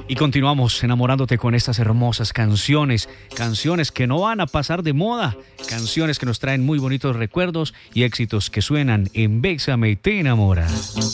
Y continuamos enamorándote con estas hermosas canciones, canciones que no van a pasar de moda, canciones que nos traen muy bonitos recuerdos y éxitos que suenan en Bésame Te Enamora.